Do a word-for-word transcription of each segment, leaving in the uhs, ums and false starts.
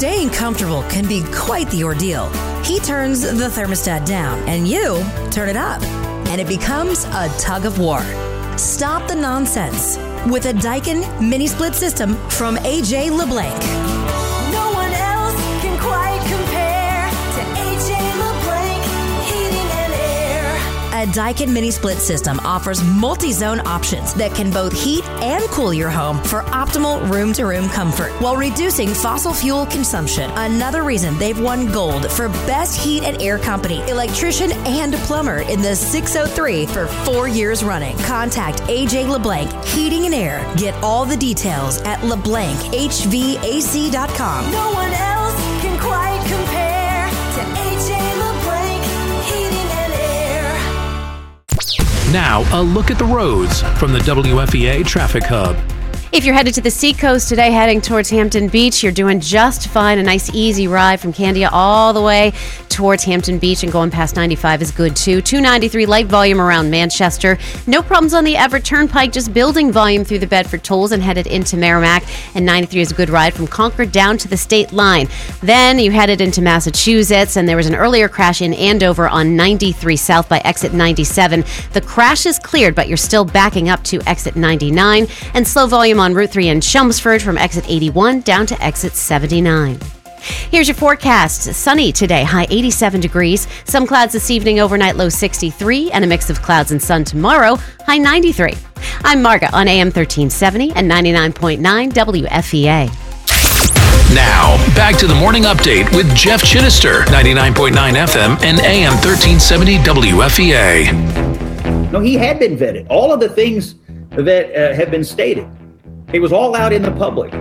Staying comfortable can be quite the ordeal. He turns the thermostat down, and you turn it up, and it becomes a tug of war. Stop the nonsense with a Daikin mini split system from A J LeBlanc. No one else can quite compare to A J LeBlanc Heating and Air. A Daikin mini split system offers multi-zone options that can both heat and cool your home for optimal room-to-room comfort while reducing fossil fuel consumption. Another reason they've won gold for Best Heat and Air Company, electrician and plumber in the six oh three for four years running. Contact A J LeBlanc Heating and Air. Get all the details at leblanc h v a c dot com. No one else can quite compare to A J LeBlanc Heating and Air. Now, a look at the roads from the W F E A Traffic Hub. If you're headed to the Seacoast today, heading towards Hampton Beach, you're doing just fine. A nice, easy ride from Candia all the way towards Hampton Beach, and going past ninety-five is good, too. two ninety-three, light volume around Manchester. No problems on the Everett Turnpike, just building volume through the Bedford tolls and headed into Merrimack. And ninety-three is a good ride from Concord down to the state line. Then you headed into Massachusetts, and there was an earlier crash in Andover on ninety-three south by exit ninety-seven. The crash is cleared, but you're still backing up to exit ninety-nine. And slow volume on Route three in Chelmsford from exit eighty-one down to exit seventy-nine. Here's your forecast. Sunny today, high eighty-seven degrees. Some clouds this evening, overnight low sixty-three, and a mix of clouds and sun tomorrow, high ninety-three. I'm Marga on A M thirteen seventy and ninety-nine point nine W F E A. Now, back to the morning update with Jeff Chittister, ninety-nine point nine F M and A M thirteen seventy W F E A. No, he had been vetted. All of the things that uh, have been stated. It was all out in the public.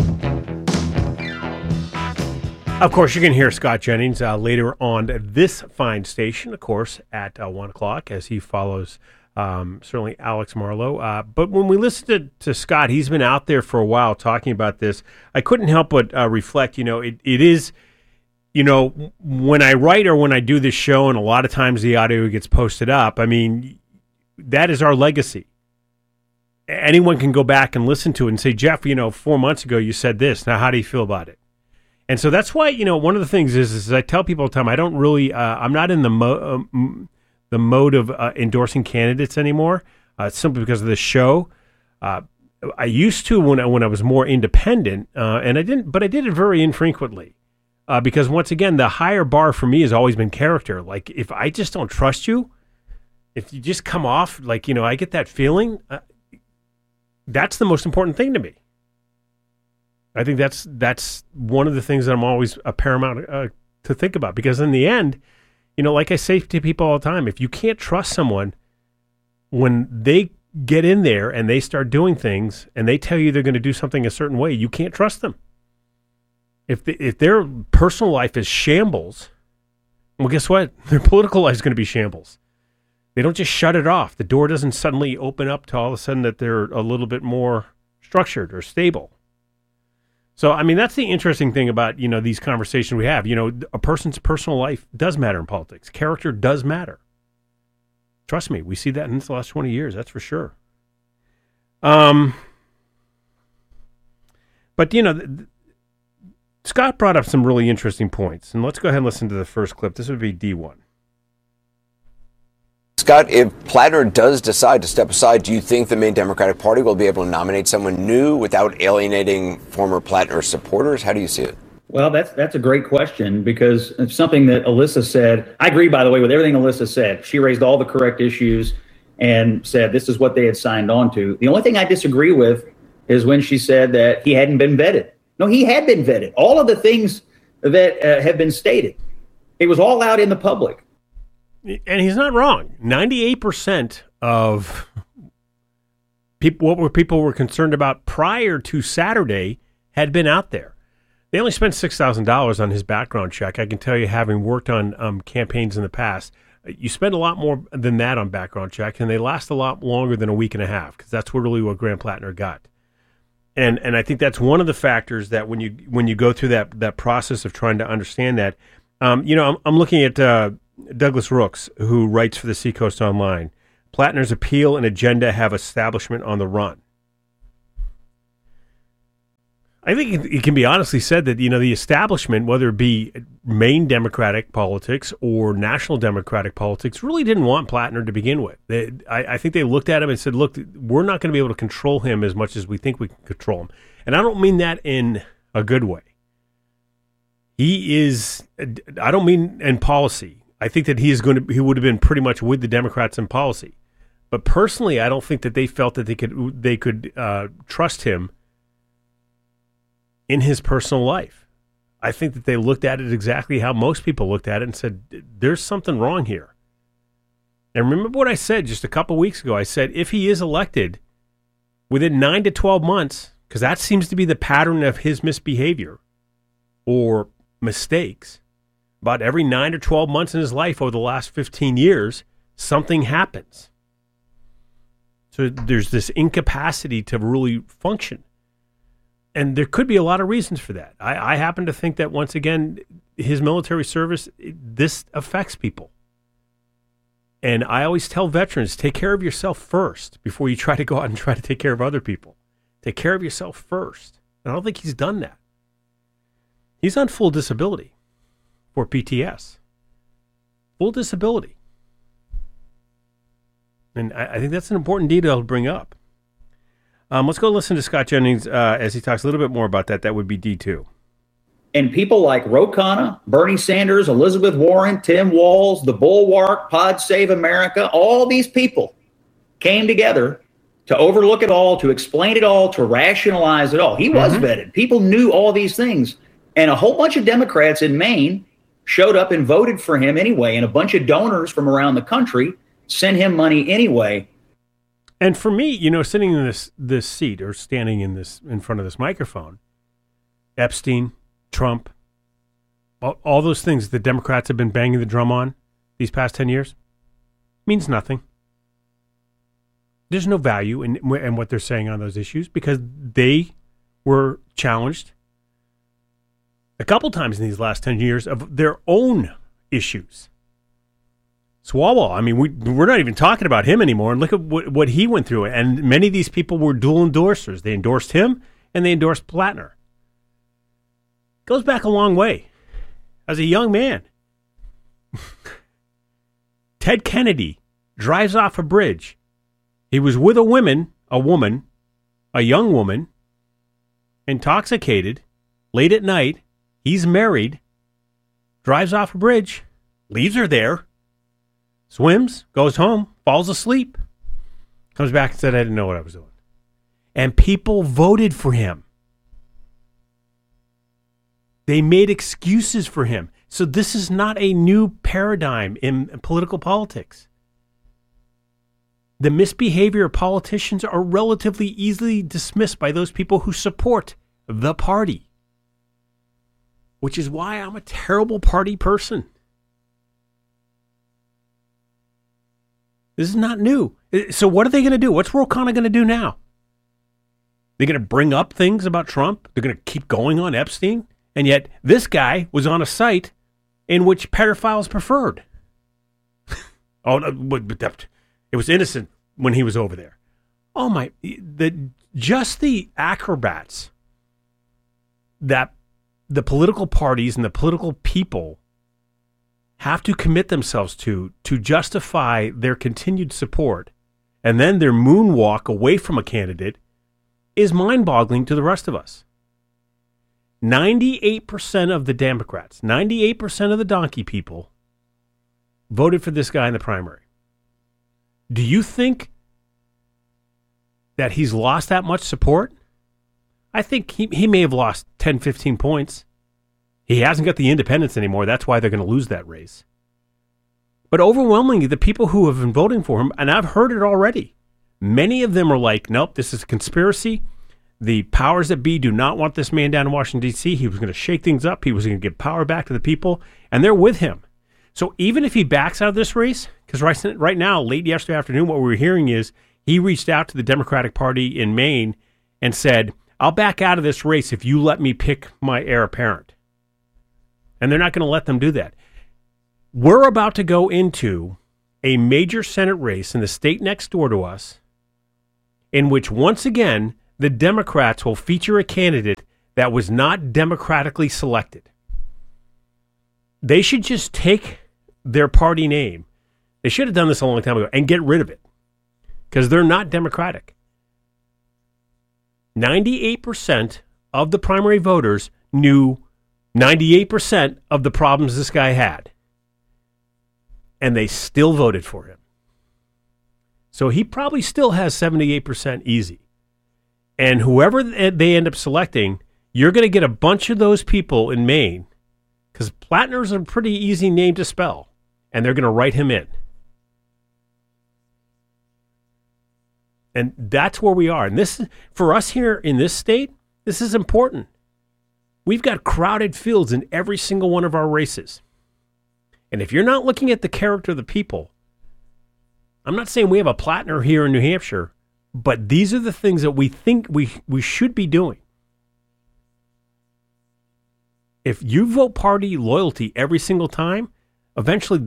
Of course, you can hear Scott Jennings uh, later on this fine station, of course, at uh, one o'clock as he follows um, certainly Alex Marlowe. Uh, but when we listen to, to Scott, he's been out there for a while talking about this. I couldn't help but uh, reflect, you know, it, it is, you know, when I write or when I do this show, and a lot of times the audio gets posted up, I mean, that is our legacy. Anyone can go back and listen to it and say, Jeff, you know, four months ago you said this. Now, how do you feel about it? And so that's why, you know, one of the things is, is I tell people all the time, I don't really, uh, I'm not in the mo- uh, the mode of uh, endorsing candidates anymore, uh, simply because of the show. Uh, I used to when I, when I was more independent, uh, and I didn't, but I did it very infrequently, uh, because once again, the higher bar for me has always been character. Like, if I just don't trust you, if you just come off like, you know, I get that feeling. Uh, that's the most important thing to me. I think that's that's one of the things that I'm always a paramount uh, to think about, because in the end, you know, like I say to people all the time, if you can't trust someone when they get in there and they start doing things and they tell you they're going to do something a certain way, you can't trust them. If the, if their personal life is shambles, well, guess what? Their political life is going to be shambles. They don't just shut it off. The door doesn't suddenly open up to all of a sudden that they're a little bit more structured or stable. So, I mean, that's the interesting thing about, you know, these conversations we have. You know, a person's personal life does matter in politics. Character does matter. Trust me, we see that in the last twenty years, that's for sure. Um, But, you know, th- th- Scott brought up some really interesting points. And let's go ahead and listen to the first clip. This would be D one. Scott, if Plattner does decide to step aside, do you think the Maine Democratic Party will be able to nominate someone new without alienating former Plattner supporters? How do you see it? Well, that's that's a great question, because it's something that Alyssa said. I agree, by the way, with everything Alyssa said. She raised all the correct issues and said this is what they had signed on to. The only thing I disagree with is when she said that he hadn't been vetted. No, he had been vetted. All of the things that uh, have been stated, it was all out in the public. And he's not wrong. ninety-eight percent of people, what were people were concerned about prior to Saturday had been out there. They only spent six thousand dollars on his background check. I can tell you, having worked on um, campaigns in the past, you spend a lot more than that on background check, and they last a lot longer than a week and a half, because that's what really what Graham Plattner got. And and I think that's one of the factors that when you when you go through that that process of trying to understand that, um, you know, I'm, I'm looking at uh, Douglas Rooks, who writes for the Seacoast Online. Plattner's appeal and agenda have establishment on the run. I think it, it can be honestly said that, you know, the establishment, whether it be Maine Democratic politics or national Democratic politics, really didn't want Plattner to begin with. They, I, I think they looked at him and said, look, we're not going to be able to control him as much as we think we can control him. And I don't mean that in a good way. He is, I don't mean in policy. I think that he is going to, he would have been pretty much with the Democrats in policy. But personally, I don't think that they felt that they could, they could uh, trust him in his personal life. I think that they looked at it exactly how most people looked at it and said, there's something wrong here. And remember what I said just a couple weeks ago. I said, if he is elected within nine to twelve months, because that seems to be the pattern of his misbehavior or mistakes, about every nine or twelve months in his life over the last fifteen years, something happens. So there's this incapacity to really function. And there could be a lot of reasons for that. I, I happen to think that, once again, his military service, this affects people. And I always tell veterans, take care of yourself first before you try to go out and try to take care of other people. Take care of yourself first. And I don't think he's done that. He's on full disability for P T S. Full disability. And I, I think that's an important detail to bring up. Um, let's go listen to Scott Jennings uh, as he talks a little bit more about that. That would be D two. And people like Ro Khanna, Bernie Sanders, Elizabeth Warren, Tim Walz, the Bulwark, Pod Save America, all these people came together to overlook it all, to explain it all, to rationalize it all. He was mm-hmm. vetted. People knew all these things. And a whole bunch of Democrats in Maine showed up and voted for him anyway. And a bunch of donors from around the country sent him money anyway. And for me, you know, sitting in this this seat or standing in this in front of this microphone, Epstein, Trump, all, all those things the Democrats have been banging the drum on these past ten years means nothing. There's no value in, in what they're saying on those issues because they were challenged a couple times in these last ten years of their own issues. Swalwell, I mean, we, we're not even talking about him anymore. And look at what, what he went through. And many of these people were dual endorsers. They endorsed him and they endorsed Plattner. Goes back a long way. As a young man, Ted Kennedy drives off a bridge. He was with a woman, a woman, a young woman, intoxicated, late at night. He's married, drives off a bridge, leaves her there. Swims, goes home, falls asleep, comes back and said, I didn't know what I was doing. And people voted for him. They made excuses for him. So this is not a new paradigm in political politics. The misbehavior of politicians are relatively easily dismissed by those people who support the party, which is why I'm a terrible party person. This is not new. So what are they going to do? What's Ro Khanna going to do now? They're going to bring up things about Trump? They're going to keep going on Epstein? And yet this guy was on a site in which pedophiles preferred. oh, no, but it was innocent when he was over there. Oh, my. The, just the acrobats that the political parties and the political people have to commit themselves to to justify their continued support and then their moonwalk away from a candidate is mind-boggling to the rest of us. ninety-eight percent of the Democrats, ninety-eight percent of the donkey people voted for this guy in the primary. Do you think that he's lost that much support? I think he, he may have lost ten, fifteen points. He hasn't got the independents anymore. That's why they're going to lose that race. But overwhelmingly, the people who have been voting for him, and I've heard it already, many of them are like, nope, this is a conspiracy. The powers that be do not want this man down in Washington, D C. He was going to shake things up. He was going to give power back to the people, and they're with him. So even if he backs out of this race, because right, right now, late yesterday afternoon, what we were hearing is he reached out to the Democratic Party in Maine and said, I'll back out of this race if you let me pick my heir apparent. And they're not going to let them do that. We're about to go into a major Senate race in the state next door to us in which, once again, the Democrats will feature a candidate that was not democratically selected. They should just take their party name. They should have done this a long time ago and get rid of it because they're not democratic. ninety-eight percent of the primary voters knew ninety-eight percent of the problems this guy had, and they still voted for him. So he probably still has seventy-eight percent easy. And whoever they end up selecting, you're going to get a bunch of those people in Maine, because Plattner's a pretty easy name to spell, and they're going to write him in. And that's where we are. And this, for us here in this state, this is important. We've got crowded fields in every single one of our races. And if you're not looking at the character of the people, I'm not saying we have a Plattner here in New Hampshire, but these are the things that we think we, we should be doing. If you vote party loyalty every single time, eventually